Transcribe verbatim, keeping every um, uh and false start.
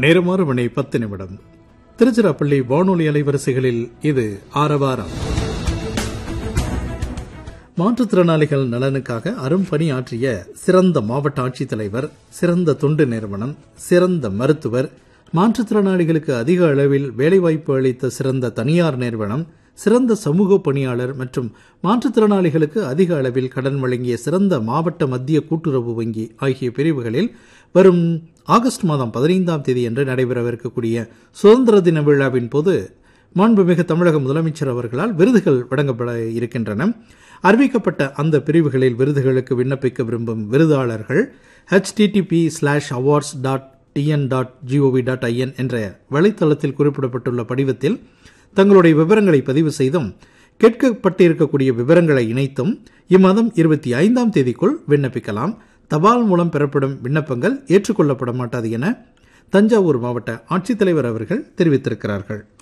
நேரமாறு மணி பத்து நிமிடம். திருச்சிராப்பள்ளி வானொலி அலைவரிசைகளில் இது ஆரவாரம். மாற்றுத்திறனாளிகள் நலனுக்காக அரும்பணி ஆற்றிய சிறந்த மாவட்ட ஆட்சித்தலைவர், சிறந்த தொண்டு நிறுவனம், சிறந்த மருத்துவர், மாற்றுத்திறனாளிகளுக்கு அதிக அளவில் வேலைவாய்ப்பு அளித்த சிறந்த தனியார் நிறுவனம், சிறந்த சமூக பணியாளர் மற்றும் மாற்றுத்திறனாளிகளுக்கு அதிக அளவில் கடன் வழங்கிய சிறந்த மாவட்ட மத்திய கூட்டுறவு வங்கி ஆகிய பிரிவுகளில் வரும் ஆகஸ்ட் மாதம் பதினைந்தாம் தேதி என்று நடைபெறவிருக்கக்கூடிய சுதந்திர தின விழாவின் போது மாண்புமிகு தமிழக முதலமைச்சர் அவர்களால் விருதுகள் வழங்கப்பட இருக்கின்றன. அறிவிக்கப்பட்ட அந்த பிரிவுகளில் விருதுகளுக்கு விண்ணப்பிக்க விரும்பும் விருதாளர்கள் HTTP slash awards dot TN dot gov dot IN என்ற வலைத்தளத்தில் குறிப்பிடப்பட்டுள்ள படிவத்தில் தங்களுடைய விவரங்களை பதிவு செய்தும் கேட்கப்பட்டிருக்கக்கூடிய விவரங்களை இணைத்தும் இம்மாதம் இருபத்தி ஐந்தாம் தேதிக்குள் விண்ணப்பிக்கலாம். தபால் மூலம் பெறப்படும் விண்ணப்பங்கள் ஏற்றுக்கொள்ளப்பட மாட்டாது என தஞ்சாவூர் மாவட்ட ஆட்சித்தலைவர் அவர்கள் தெரிவித்திருக்கிறார்கள்.